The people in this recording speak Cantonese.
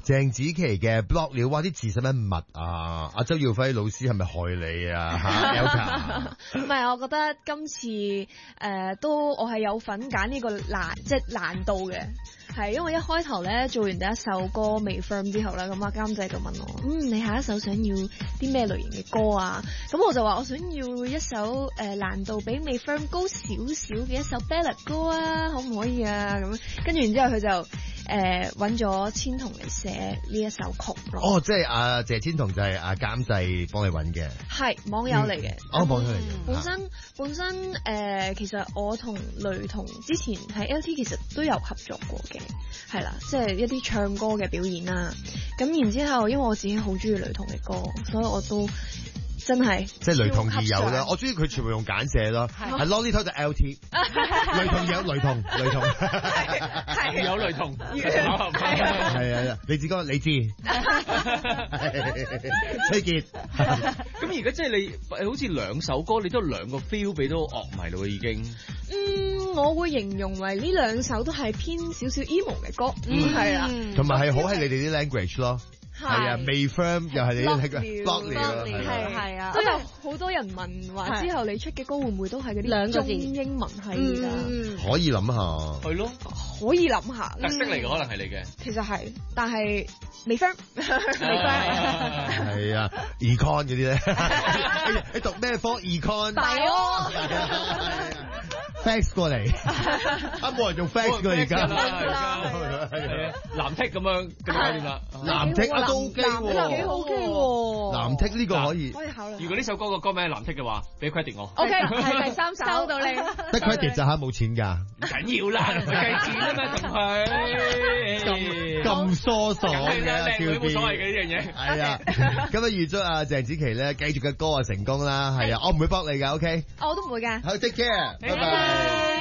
鄭子琪嘅 blog 了，哇啲字使乜密啊？阿周耀輝老師係咪害你啊？吓 Elka 唔係，我覺得今次都我係有份揀呢個難度嘅。係因為一開頭咧做完第一首歌未 firm 之後咧，咁啊監製就問我，你下一首想要啲咩類型嘅歌啊？咁我就話我想要一首難度比未 firm 高少少嘅一首 ballad 歌啊，可唔可以啊？咁跟住然之後佢就揾咗千彤嚟寫呢一首曲咯。 哦，即係阿謝千彤就係阿監製幫你揾嘅， 係網友嚟嘅。 網友嚟嘅。 本身其實我同雷同之前喺 LT 其實都有合作過嘅，係啦，即係一啲唱歌嘅表演啦。咁然之後，因為我自己好中意雷同嘅歌，所以我都真係即係雷同而有啦。我中意佢全部用簡寫咯，係 Lolita 就 LT， 雷同有雷同， 係有雷同， 係啊，李志剛李志，崔傑。 咁而家即係你好似兩首歌，你都兩個 feel 俾到樂迷咯已經。 我會形容為呢兩首都係偏少少 emo 嘅歌，係啦， 同埋係好係你哋啲 language 咯。係啊，未 firm 又係你啲 block 了， 係啊，都有好多人問話之後你出嘅歌會唔會都係嗰啲中英文系㗎？ 可以諗下， 係咯， 可以諗下， 特色嚟嘅可能係你嘅， 其實係，但係未 firm， 係啊 ，econ 嗰啲咧，你讀咩科 econ？ 大咯。 fax 過嚟，冇人用 fax 㗎而家， 藍剔咁樣點啦？ 藍剔都 OK 喎， 幾 OK 喎， 藍剔呢個可以考慮。 如果呢首歌個歌名係藍剔嘅話，俾 credit 我。 OK， 係第三首收到你。 得 credit 就冇錢㗎， 唔緊要啦，計錢啊嘛，同佢咁疏爽嘅， 靚女冇所謂嘅呢樣嘢。 係啊，咁啊預祝阿鄭子琪咧繼續嘅歌啊成功啦，係啊，我唔會幫你㗎 ，OK？ 我都唔會㗎。 好 ，take care，拜拜。